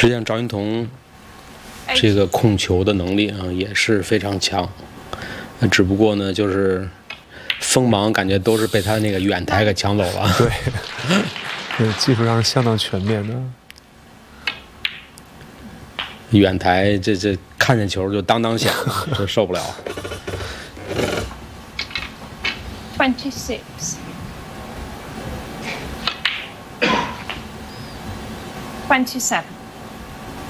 实际上赵云彤这个控球的能力啊也是非常强，只不过呢就是锋芒感觉都是被他那个远台给抢走了。 对，对，技术上相当全面的。 远台这看见球就当当响，就受不了。 26. 27.